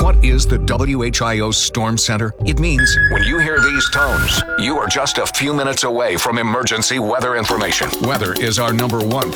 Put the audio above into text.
What is the WHIO Storm Center? It means when you hear these tones, you are just a few minutes away from emergency weather information. Weather is our #1